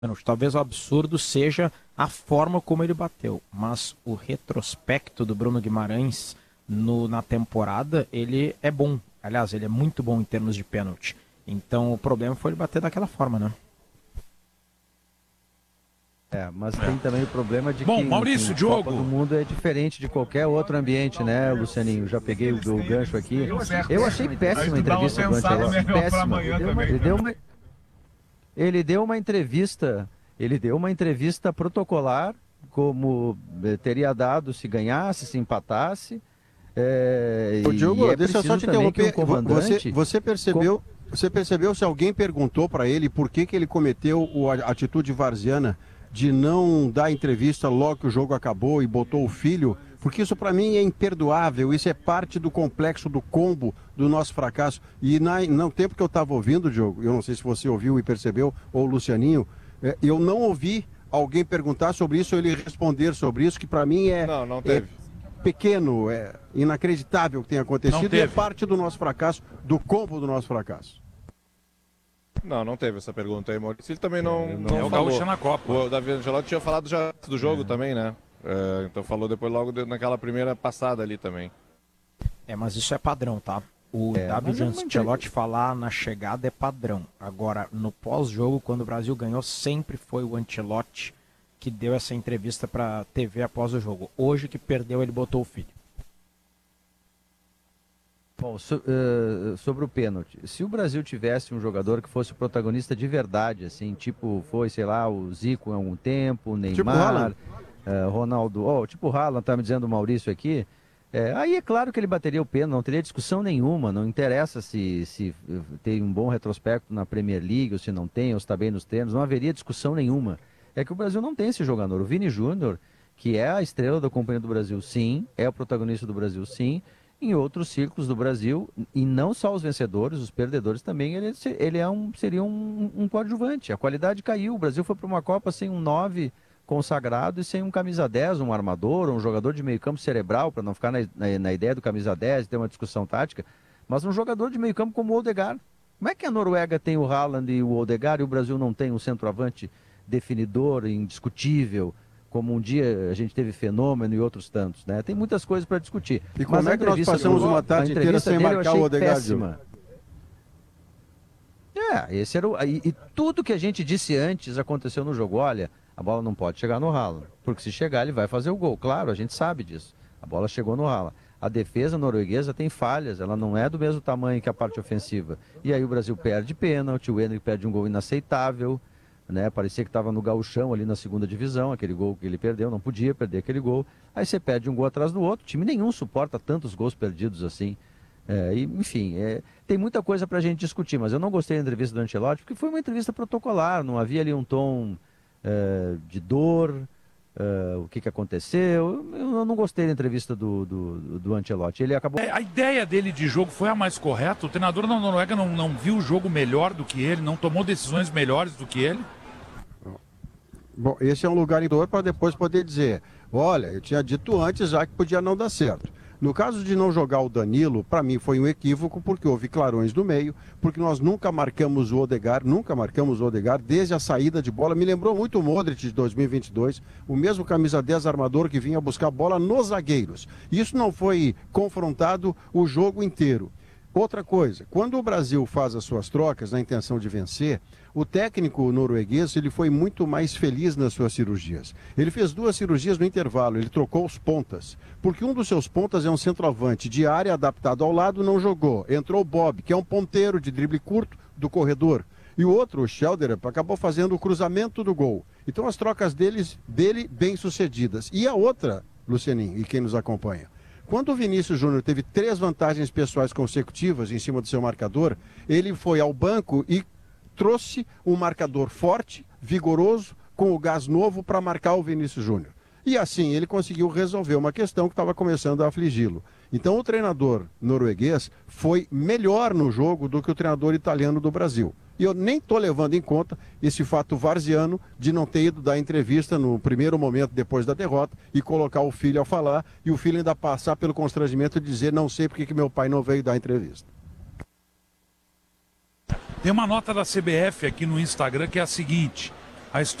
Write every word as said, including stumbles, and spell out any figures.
Talvez o absurdo seja a forma como ele bateu, mas o retrospecto do Bruno Guimarães no, na temporada, ele é bom. Aliás, ele é muito bom em termos de pênalti. Então o problema foi ele bater daquela forma, né? É, mas tem também o problema de Bom, que Maurício, enfim, Diogo. a Copa do Mundo é diferente de qualquer outro ambiente, né, Lucianinho? Já peguei o, o gancho aqui. Eu achei péssima a entrevista do Ancelotti. Péssima. Ele deu, uma, ele, deu uma, ele deu uma entrevista, ele deu uma entrevista protocolar, como teria dado se ganhasse, se empatasse. É, Ô, Diogo, é deixa eu só te interromper. Um comandante... Você, você percebeu, você percebeu se alguém perguntou para ele por que, que ele cometeu a atitude varziana de não dar entrevista logo que o jogo acabou e botou o filho? Porque isso para mim é imperdoável, isso é parte do complexo do combo do nosso fracasso. E na, no tempo que eu estava ouvindo, Diogo, eu não sei se você ouviu e percebeu, ou o Lucianinho, é, eu não ouvi alguém perguntar sobre isso ou ele responder sobre isso, que para mim é... Não, não teve. É pequeno, é inacreditável o que tem acontecido e é parte do nosso fracasso, do combo do nosso fracasso. Não, não teve essa pergunta aí, Maurício. Ele também não, É, não é o falou. Gaúcho na Copa. O Davi Ancelotti tinha falado já antes do jogo é. também, né? É, então falou depois logo de, naquela primeira passada ali também. É, mas isso é padrão, tá? O É, Davi é Ancelotti falar na chegada é padrão. Agora, no pós-jogo, quando o Brasil ganhou, sempre foi o Ancelotti que deu essa entrevista para T V após o jogo. Hoje que perdeu, ele botou o filho. Bom, so, uh, sobre o pênalti. Se o Brasil tivesse um jogador que fosse o protagonista de verdade, assim, tipo, foi, sei lá, o Zico há algum tempo, o Neymar, tipo Haaland. Uh, Ronaldo, oh, tipo o Haaland, tá me dizendo o Maurício aqui, é, aí é claro que ele bateria o pênalti, não teria discussão nenhuma, não interessa se, se tem um bom retrospecto na Premier League, ou se não tem, ou se está bem nos treinos, não haveria discussão nenhuma. É que o Brasil não tem esse jogador. O Vini Júnior, que é a estrela da Companhia do Brasil, sim, é o protagonista do Brasil, sim, em outros círculos do Brasil, e não só os vencedores, os perdedores também, ele, ele é um, seria um, um coadjuvante. A qualidade caiu, o Brasil foi para uma Copa sem um nove consagrado e sem um camisa dez, um armador, um jogador de meio campo cerebral, para não ficar na, na, na ideia do camisa dez, ter uma discussão tática, mas um jogador de meio campo como o Odegaard. Como é que a Noruega tem o Haaland e o Odegaard e o Brasil não tem um centroavante definidor, indiscutível, como um dia a gente teve Fenômeno e outros tantos, né? Tem muitas coisas para discutir. E como mas é que nós passamos do, uma tarde inteira sem marcar o Odegaard? É, esse era o, e, e tudo que a gente disse antes aconteceu no jogo. Olha, a bola não pode chegar no Haaland, porque se chegar ele vai fazer o gol. Claro, a gente sabe disso. A bola chegou no Haaland. A defesa norueguesa tem falhas, ela não é do mesmo tamanho que a parte ofensiva. E aí o Brasil perde pênalti, o Endrick perde um gol inaceitável, né? Parecia que estava no gauchão ali na segunda divisão, aquele gol que ele perdeu, não podia perder aquele gol. Aí você perde um gol atrás do outro, time nenhum suporta tantos gols perdidos assim. É, e, enfim, é, tem muita coisa para a gente discutir, mas eu não gostei da entrevista do Ancelotti, porque foi uma entrevista protocolar, não havia ali um tom é, de dor, é, o que, que aconteceu. Eu, eu não gostei da entrevista do, do, do Ancelotti. Ele acabou... É, a ideia dele de jogo foi a mais correta? O treinador da Noruega não, não viu o jogo melhor do que ele, não tomou decisões melhores do que ele? Bom, esse é um lugar em dor para depois poder dizer, olha, eu tinha dito antes já que podia não dar certo. No caso de não jogar o Danilo, para mim foi um equívoco, porque houve clarões do meio, porque nós nunca marcamos o Odegaard, nunca marcamos o Odegaard desde a saída de bola. Me lembrou muito o Modric de dois mil e vinte e dois, o mesmo camisa dez armador que vinha buscar bola nos zagueiros. Isso não foi confrontado o jogo inteiro. Outra coisa, quando o Brasil faz as suas trocas na intenção de vencer, o técnico norueguês ele foi muito mais feliz nas suas cirurgias. Ele fez duas cirurgias no intervalo, ele trocou os pontas, porque um dos seus pontas é um centroavante de área adaptado ao lado, não jogou. Entrou o Bob, que é um ponteiro de drible curto do corredor. E o outro, o Schelderup, acabou fazendo o cruzamento do gol. Então as trocas deles, dele bem sucedidas. E a outra, Lucianinho, e quem nos acompanha, quando o Vinícius Júnior teve três vantagens pessoais consecutivas em cima do seu marcador, ele foi ao banco e trouxe um marcador forte, vigoroso, com o gás novo para marcar o Vinícius Júnior. E assim ele conseguiu resolver uma questão que estava começando a afligi-lo. Então o treinador norueguês foi melhor no jogo do que o treinador italiano do Brasil. E eu nem estou levando em conta esse fato varziano de não ter ido dar entrevista no primeiro momento depois da derrota e colocar o filho a falar e o filho ainda passar pelo constrangimento de dizer não sei porque que meu pai não veio dar entrevista. Tem uma nota da C B F aqui no Instagram que é a seguinte: A